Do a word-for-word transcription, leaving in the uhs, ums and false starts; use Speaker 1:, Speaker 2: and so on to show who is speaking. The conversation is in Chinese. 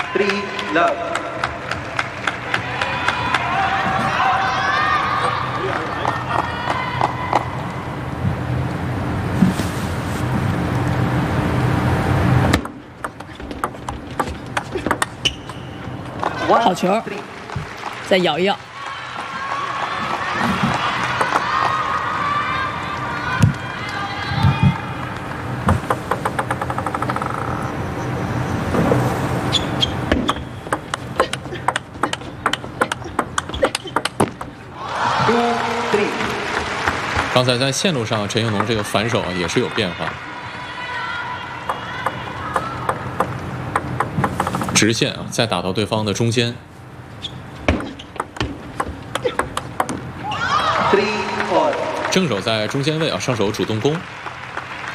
Speaker 1: Three love. One,
Speaker 2: 好球，
Speaker 1: three.
Speaker 2: 再咬一咬。
Speaker 1: Two, three.
Speaker 3: 刚才在线路上，陈应龙这个反手啊也是有变化，直线啊，再打到对方的中间。
Speaker 1: Three, four.
Speaker 3: 正手在中间位啊，上手主动攻。